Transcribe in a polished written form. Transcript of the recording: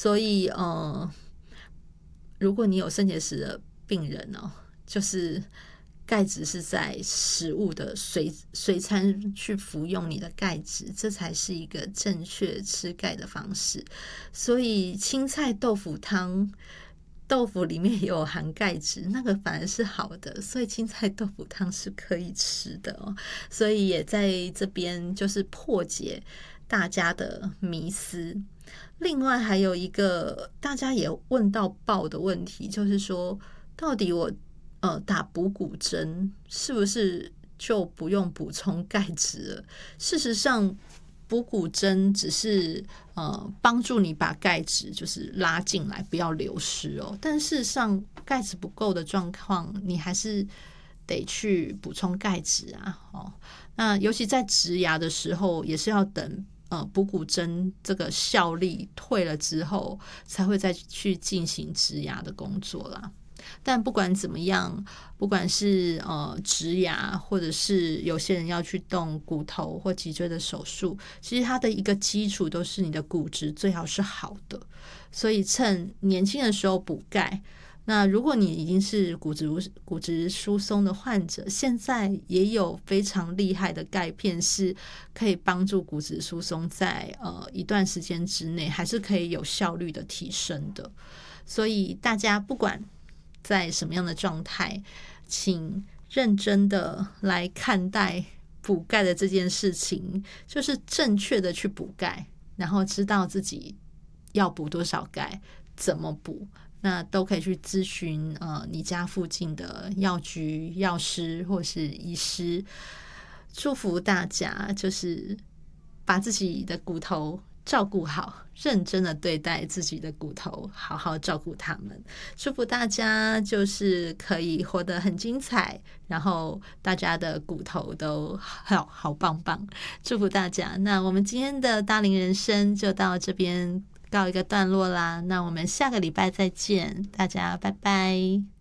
所以如果你有肾结石的病人就是钙质是在食物的随餐去服用你的钙质，这才是一个正确吃钙的方式。所以青菜豆腐汤，豆腐里面也有含钙质，那个反而是好的，所以青菜豆腐汤是可以吃的所以也在这边就是破解大家的迷思。另外还有一个大家也问到爆的问题，就是说到底我打补骨针是不是就不用补充钙质了？事实上补骨针只是帮助你把钙质就是拉进来，不要流失但事实上钙质不够的状况，你还是得去补充钙质那尤其在植牙的时候，也是要等补骨针这个效力退了之后，才会再去进行植牙的工作啦。但不管怎么样，不管是植牙，或者是有些人要去动骨头或脊椎的手术，其实它的一个基础都是你的骨质最好是好的，所以趁年轻的时候补钙。那如果你已经是骨质疏松的患者，现在也有非常厉害的钙片是可以帮助骨质疏松在一段时间之内还是可以有效率的提升的。所以大家不管在什么样的状态，请认真的来看待补钙的这件事情，就是正确的去补钙，然后知道自己要补多少钙，怎么补，那都可以去咨询你家附近的药局、药师或是医师。祝福大家就是把自己的骨头照顾好，认真的对待自己的骨头，好好照顾他们。祝福大家就是可以活得很精彩，然后大家的骨头都好棒棒。祝福大家。那我们今天的大龄人生就到这边告一个段落啦，那我们下个礼拜再见，大家拜拜。